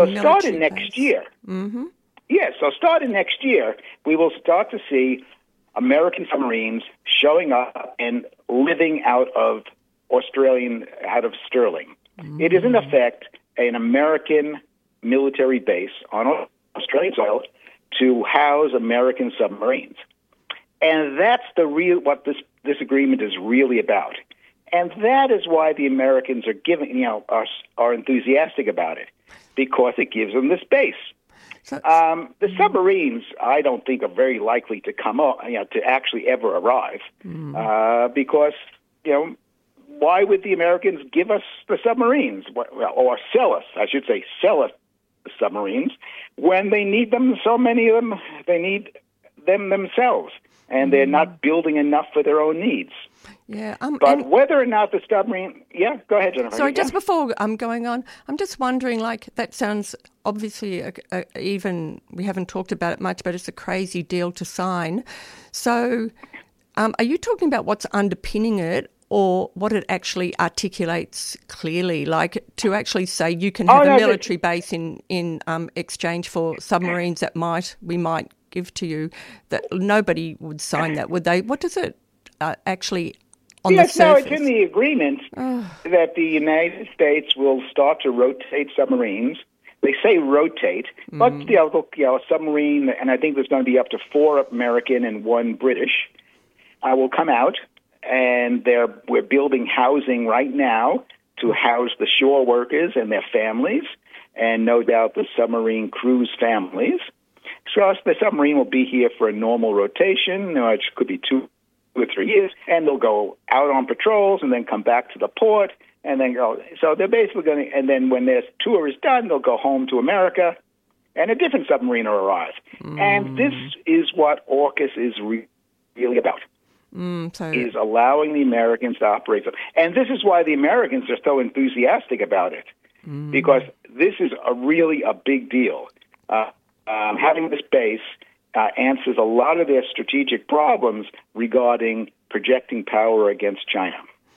starting next year. Mm-hmm. Yes, so starting next year, we will start to see American submarines showing up and living out of Sterling. Mm-hmm. It is, in effect, an American military base on Australian soil to house American submarines. And that's what this agreement is really about. And that is why the Americans are enthusiastic about it, because it gives them this base. The submarines, I don't think, are very likely to come up, to actually ever arrive, because, why would the Americans give us the submarines, or sell us the submarines, when they need them, so many of them, they need them themselves, and they're not building enough for their own needs. Yeah, but whether or not the submarine... Yeah, go ahead, Jennifer. Sorry, just before I'm going on, I'm just wondering, that sounds obviously even... We haven't talked about it much, but it's a crazy deal to sign. So are you talking about what's underpinning it, or what it actually articulates clearly, to actually say you can have a military base in exchange for submarines that we might give to you, that nobody would sign that, would they? What does it actually on the surface? No, it's in the agreement that the United States will start to rotate submarines. They say rotate, but a submarine, and I think there's going to be up to 4 American and 1 British, will come out. And we're building housing right now to house the shore workers and their families, and no doubt the submarine crew's families. So the submarine will be here for a normal rotation, which could be 2 or 3 years, and they'll go out on patrols and then come back to the port and then go. So they're basically going to, and then when their tour is done, they'll go home to America, and a different submarine will arrive. And this is what AUKUS is really about. Is allowing the Americans to operate. And this is why the Americans are so enthusiastic about it, because this is really a big deal. Having this base answers a lot of their strategic problems regarding projecting power against China.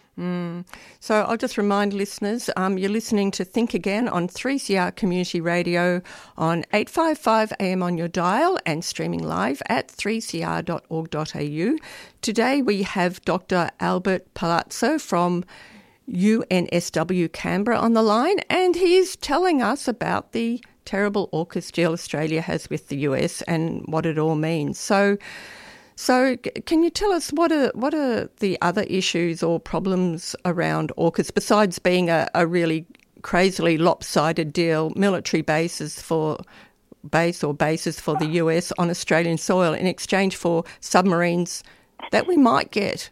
So I'll just remind listeners, you're listening to Think Again on 3CR Community Radio on 855 AM on your dial and streaming live at 3cr.org.au. Today we have Dr. Albert Palazzo from UNSW Canberra on the line, and he's telling us about the terrible AUKUS deal Australia has with the US and what it all means. So can you tell us what are the other issues or problems around AUKUS, besides being a really crazily lopsided deal, military bases for the US on Australian soil in exchange for submarines that we might get?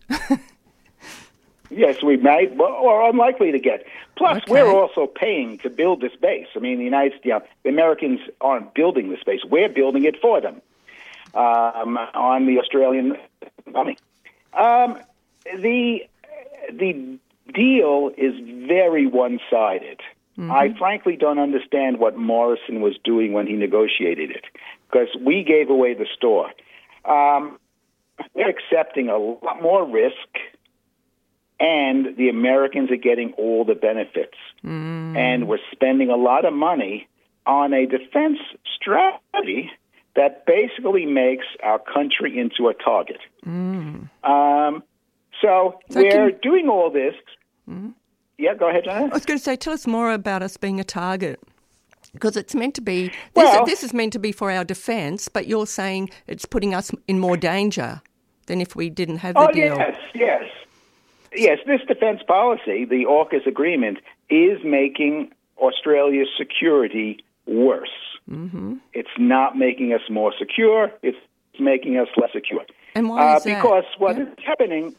Yes, we might, or unlikely to get. Plus, we're also paying to build this base. I mean, the Americans aren't building this base. We're building it for them. On the Australian money. The deal is very one-sided. I frankly don't understand what Morrison was doing when he negotiated it, because we gave away the store. They're accepting a lot more risk, and the Americans are getting all the benefits. And we're spending a lot of money on a defense strategy that basically makes our country into a target. So we're doing all this. Yeah, go ahead, Jenna. I was going to say, tell us more about us being a target, because it's meant to be, this is meant to be for our defence, but you're saying it's putting us in more danger than if we didn't have the deal. Yes, this defence policy, the AUKUS agreement, is making Australia's security worse. It's not making us more secure. It's making us less secure. And why is that? Because what is happening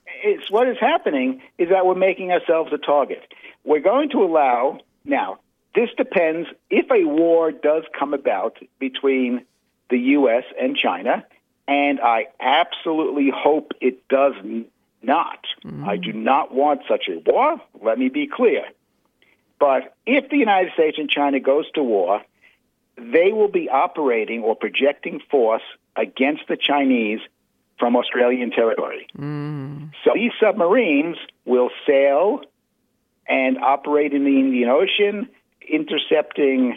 is that we're making ourselves a target. We're going to allow, now, this depends, if a war does come about between the U.S. and China, and I absolutely hope it does not. I do not want such a war. Let me be clear. But if the United States and China goes to war, they will be operating or projecting force against the Chinese from Australian territory. So these submarines will sail and operate in the Indian Ocean, intercepting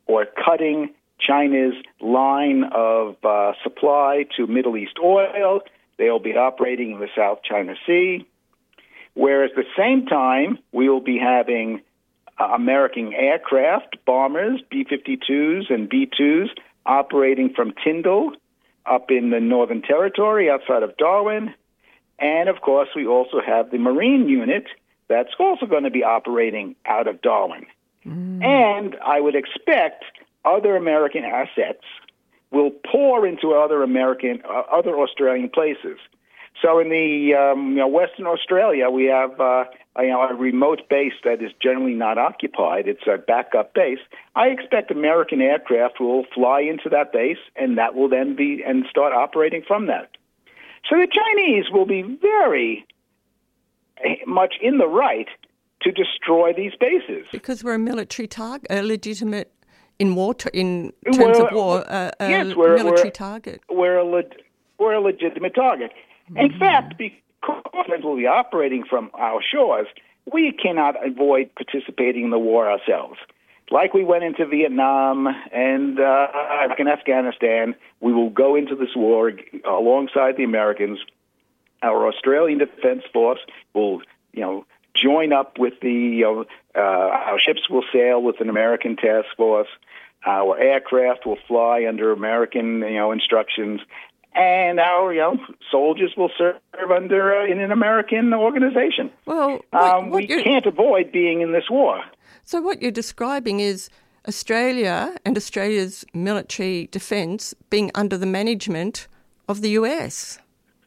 or cutting China's line of supply to Middle East oil. They'll be operating in the South China Sea. Whereas at the same time, we will be having American aircraft, bombers, B-52s and B-2s, operating from Tyndall up in the Northern Territory outside of Darwin. And, of course, we also have the Marine unit that's also going to be operating out of Darwin. And I would expect other American assets will pour into other Australian places. So in the Western Australia, we have a remote base that is generally not occupied. It's a backup base. I expect American aircraft will fly into that base, and that will then start operating from that. So the Chinese will be very much in the right to destroy these bases. Because we're a military target, a legitimate, in terms of war, military target. We're a legitimate target. In fact, because we'll be operating from our shores, we cannot avoid participating in the war ourselves. Like we went into Vietnam and in Afghanistan, we will go into this war alongside the Americans. Our Australian Defence Force will, join up with our ships will sail with an American task force. Our aircraft will fly under American, instructions. And our, soldiers will serve under in an American organization. Well, we can't avoid being in this war. So what you're describing is Australia and Australia's military defence being under the management of the US.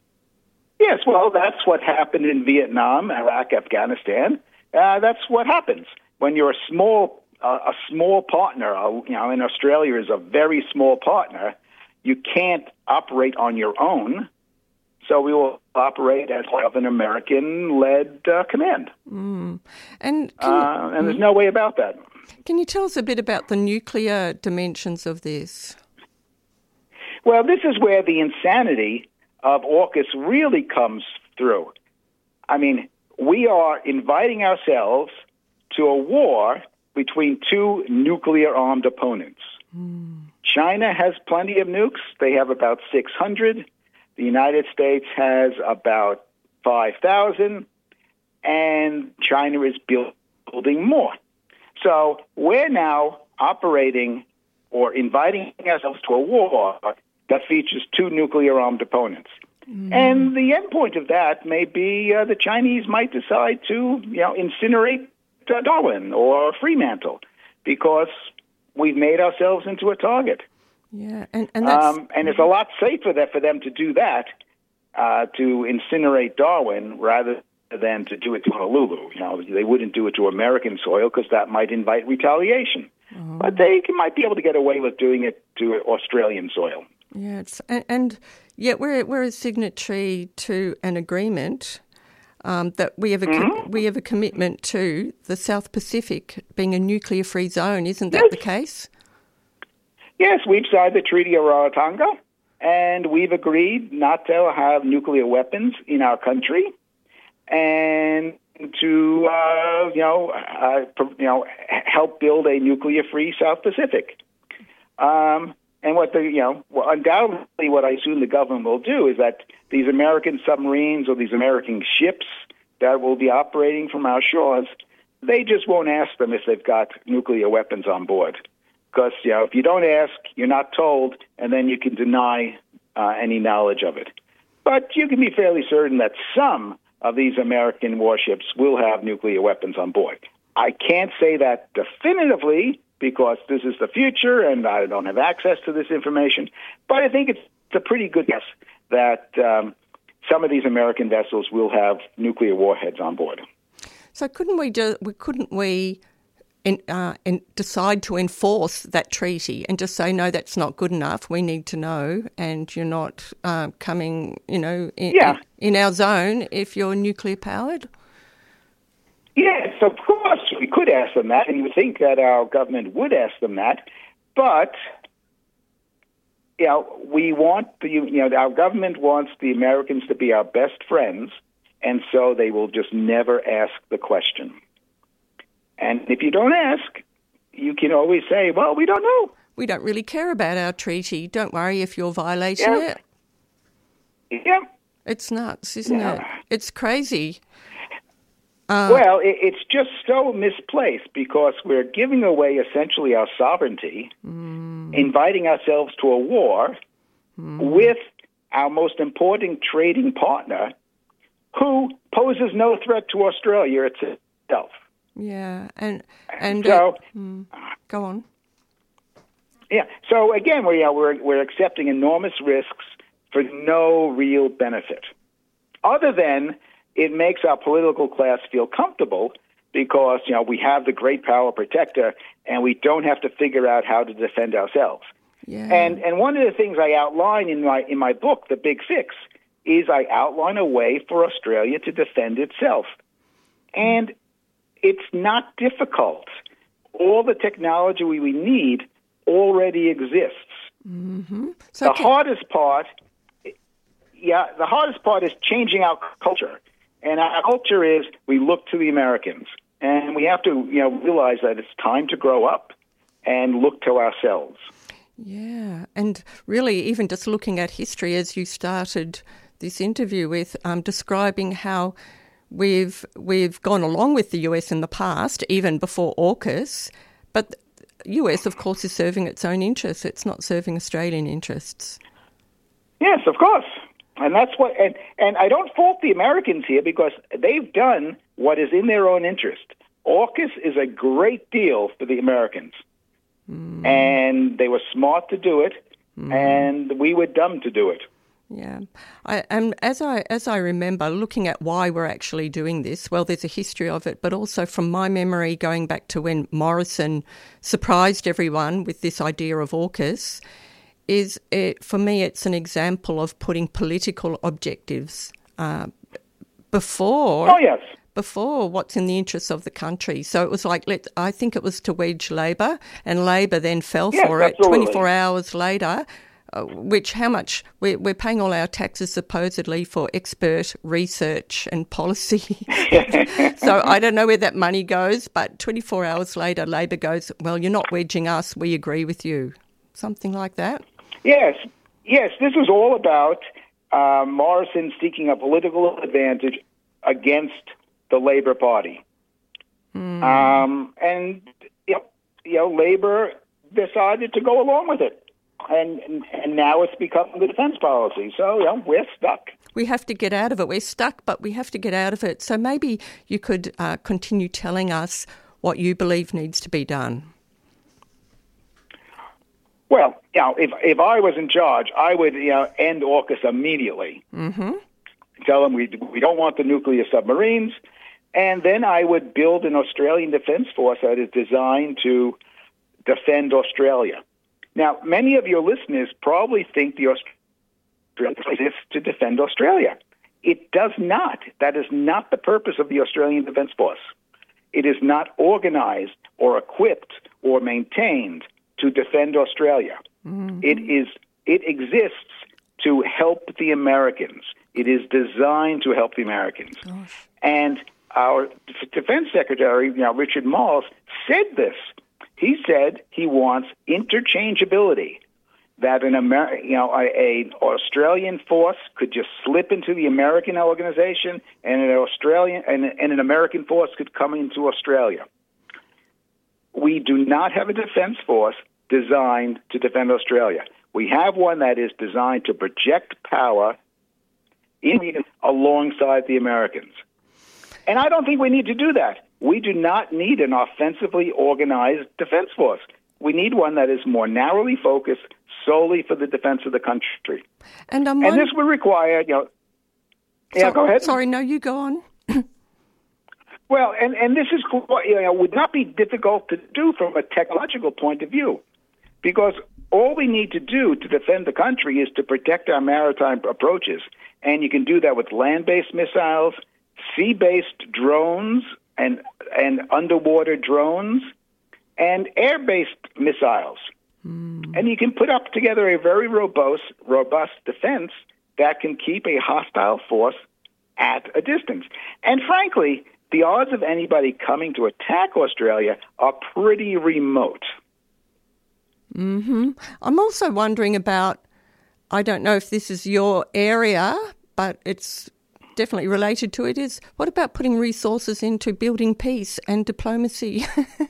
Yes, well, that's what happened in Vietnam, Iraq, Afghanistan. That's what happens when you're a small partner. And Australia is a very small partner. You can't operate on your own, so we will operate as an American-led command. And there's no way about that. Can you tell us a bit about the nuclear dimensions of this? Well, this is where the insanity of AUKUS really comes through. I mean, we are inviting ourselves to a war between two nuclear-armed opponents. China has plenty of nukes. They have about 600. The United States has about 5,000. And China is building more. So we're now operating or inviting ourselves to a war that features two nuclear-armed opponents. And the end point of that may be the Chinese might decide to, incinerate Darwin or Fremantle because we've made ourselves into a target. Yeah, and that's... and it's a lot safer for them to do that, to incinerate Darwin rather than to do it to Honolulu. They wouldn't do it to American soil because that might invite retaliation. But they might be able to get away with doing it to Australian soil. Yeah, and yet we're a signatory to an agreement that we have a commitment to the South Pacific being a nuclear-free zone. Isn't that the case? Yes, we've signed the Treaty of Rarotonga, and we've agreed not to have nuclear weapons in our country, and to help build a nuclear-free South Pacific. And undoubtedly, what I assume the government will do is that these American submarines or these American ships that will be operating from our shores, they just won't ask them if they've got nuclear weapons on board. Because, if you don't ask, you're not told, and then you can deny any knowledge of it. But you can be fairly certain that some of these American warships will have nuclear weapons on board. I can't say that definitively because this is the future and I don't have access to this information, but I think it's a pretty good guess that some of these American vessels will have nuclear warheads on board. So couldn't we decide to enforce that treaty and just say, no, that's not good enough, we need to know, and you're not coming, in our zone if you're nuclear powered? Yes, of course, we could ask them that, and you would think that our government would ask them that, but we want our government wants the Americans to be our best friends, and so they will just never ask the question. And if you don't ask, you can always say, well, we don't know. We don't really care about our treaty. Don't worry if you're violating it. Yeah. It's nuts, isn't it? It's crazy. Well, it's just so misplaced because we're giving away essentially our sovereignty, inviting ourselves to a war with our most important trading partner who poses no threat to Australia itself. Yeah, and so go on. Yeah, so again, we're accepting enormous risks for no real benefit, other than it makes our political class feel comfortable because we have the great power protector and we don't have to figure out how to defend ourselves. Yeah. And one of the things I outline in my book, The Big Fix, is I outline a way for Australia to defend itself. And it's not difficult. All the technology we need already exists. Mm-hmm. The hardest part is changing our culture. And our culture is we look to the Americans. And we have to realize that it's time to grow up and look to ourselves. Yeah, and really even just looking at history, as you started this interview with, describing how we've gone along with the US in the past, even before AUKUS, but the US, of course, is serving its own interests. It's not serving Australian interests. Yes, of course. And that's what, and I don't fault the Americans here because they've done what is in their own interest. AUKUS is a great deal for the Americans. And they were smart to do it, and we were dumb to do it. Yeah, and as I remember looking at why we're actually doing this, well, there's a history of it, but also from my memory going back to when Morrison surprised everyone with this idea of AUKUS, for me it's an example of putting political objectives before. Oh yes. Before what's in the interests of the country. So it was like, I think it was to wedge Labor, and Labor then fell for it 24 hours later, how much we're paying all our taxes supposedly for expert research and policy. So I don't know where that money goes, but 24 hours later, Labor goes, well, you're not wedging us, we agree with you. Something like that. Yes, this was all about Morrison seeking a political advantage against the Labor Party. And Labor decided to go along with it. And now it's become the defense policy. So, we're stuck. We have to get out of it. We're stuck, but we have to get out of it. So maybe you could continue telling us what you believe needs to be done. Well, if I was in charge, I would end AUKUS immediately. Mm-hmm. Tell them we don't want the nuclear submarines. And then I would build an Australian Defence Force that is designed to defend Australia. Now, many of your listeners probably think the Australian exists to defend Australia. It does not. That is not the purpose of the Australian Defence Force. It is not organized or equipped or maintained to defend Australia. Mm-hmm. It exists to help the Americans. It is designed to help the Americans. Gosh. And our Defense Secretary, Richard Marles, said this. He said he wants interchangeability, that an Australian force could just slip into the American organization, and an American force could come into Australia. We do not have a defense force designed to defend Australia. We have one that is designed to project power alongside the Americans. And I don't think we need to do that. We do not need an offensively organized defense force. We need one that is more narrowly focused solely for the defense of the country. And this would require, go ahead. Sorry, no, you go on. Well, and this is would not be difficult to do from a technological point of view, because all we need to do to defend the country is to protect our maritime approaches. And you can do that with land-based missiles, sea-based drones, and underwater drones, and air-based missiles. And you can put up together a very robust defense that can keep a hostile force at a distance. And frankly, the odds of anybody coming to attack Australia are pretty remote. Mm-hmm. I'm also wondering about, I don't know if this is your area, but it's definitely related to it, is what about putting resources into building peace and diplomacy?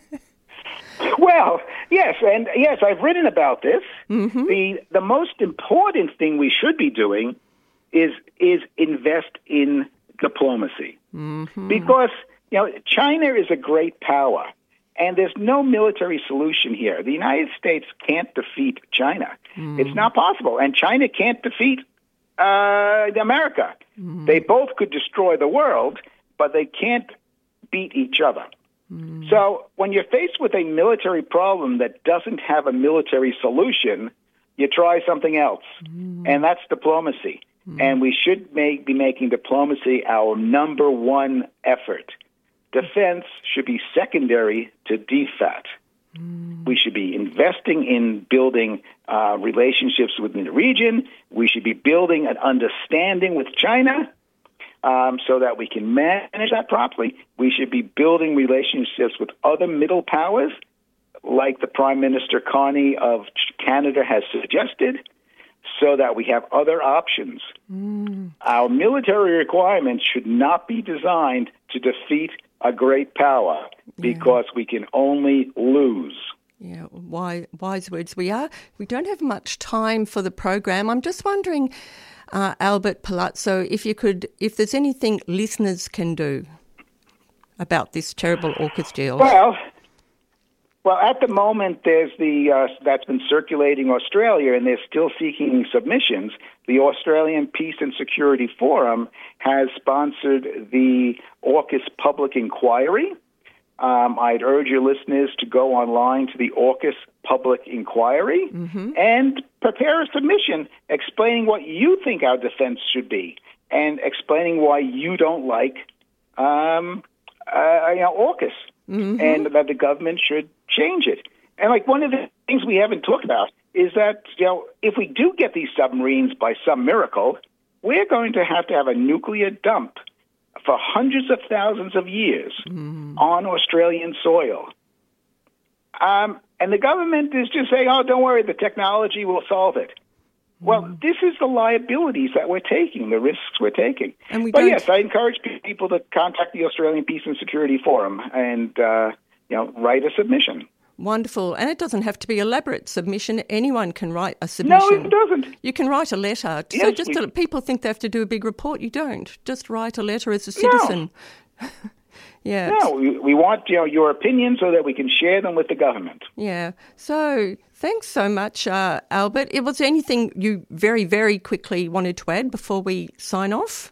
Well, yes, I've written about this. Mm-hmm. The most important thing we should be doing is invest in diplomacy. Mm-hmm. Because, China is a great power, and there's no military solution here. The United States can't defeat China. It's not possible. And China can't defeat America. They both could destroy the world, but they can't beat each other. So when you're faced with a military problem that doesn't have a military solution, you try something else, and that's diplomacy. And we should be making diplomacy our number one effort. Defense should be secondary to DFAT. We should be investing in building relationships within the region. We should be building an understanding with China so that we can manage that properly. We should be building relationships with other middle powers, like the Prime Minister Carney of Canada has suggested, so that we have other options. Our military requirements should not be designed to defeat a great power, because we can only lose. Yeah, wise words. We don't have much time for the program. I'm just wondering, Albert Palazzo, if there's anything listeners can do about this terrible AUKUS deal. Well, at the moment, there's that's been circulating Australia, and they're still seeking submissions. The Australian Peace and Security Forum has sponsored the AUKUS public inquiry. I'd urge your listeners to go online to the AUKUS public inquiry and prepare a submission explaining what you think our defense should be and explaining why you don't like AUKUS and that the government should change it. And one of the things we haven't talked about is that, if we do get these submarines by some miracle, we're going to have a nuclear dump for hundreds of thousands of years on Australian soil. And the government is just saying, oh, don't worry, the technology will solve it. Well, this is the liabilities that we're taking, the risks we're taking. But yes, I encourage people to contact the Australian Peace and Security Forum and, write a submission. Wonderful. And it doesn't have to be elaborate submission. Anyone can write a submission. No, it doesn't. You can write a letter. Yes, so people think they have to do a big report. You don't. Just write a letter as a citizen. No. Yeah. No, we want your opinion so that we can share them with the government. Yeah. So thanks so much, Albert. Was there anything you very, very quickly wanted to add before we sign off?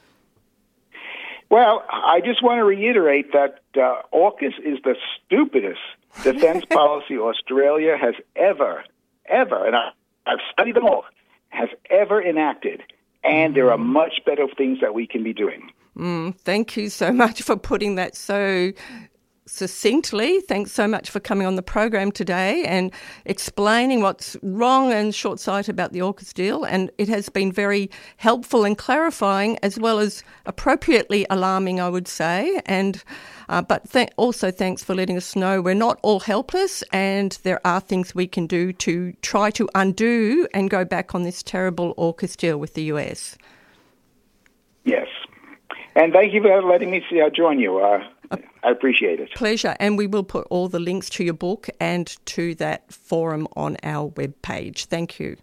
Well, I just want to reiterate that AUKUS is the stupidest defense policy Australia has ever, and I've studied them all, has ever enacted. And there are much better things that we can be doing. Thank you so much for putting that so succinctly. Thanks so much for coming on the program today and explaining what's wrong and short-sighted about the AUKUS deal. And it has been very helpful and clarifying, as well as appropriately alarming, I would say. And but also thanks for letting us know we're not all helpless, and there are things we can do to try to undo and go back on this terrible AUKUS deal with the US. Yes. And thank you for letting me join you. I appreciate it. Pleasure. And we will put all the links to your book and to that forum on our webpage. Thank you.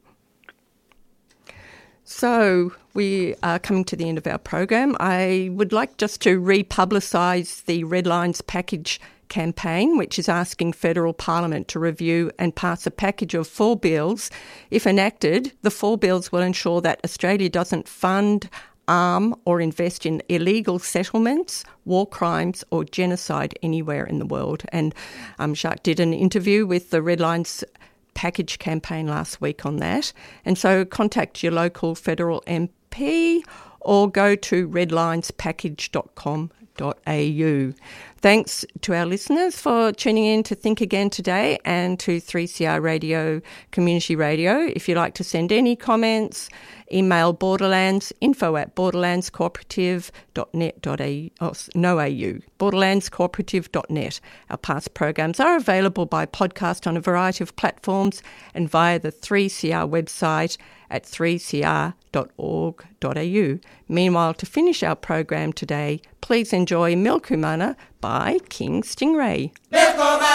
So we are coming to the end of our program. I would like just to republicise the Red Lines package campaign, which is asking federal parliament to review and pass a package of 4 bills. If enacted, the 4 bills will ensure that Australia doesn't fund, arm or invest in illegal settlements, war crimes or genocide anywhere in the world. And Jacques did an interview with the Red Lines package campaign last week on that. And so contact your local federal MP or go to redlinespackage.com.au. Thanks to our listeners for tuning in to Think Again today and to 3CR Radio Community Radio. If you'd like to send any comments, email Borderlands, info@borderlandscooperative.net.au, borderlandscooperative.net. Our past programs are available by podcast on a variety of platforms and via the 3CR website at 3cr.org.au. Meanwhile, to finish our program today, please enjoy Milkumana by King Stingray.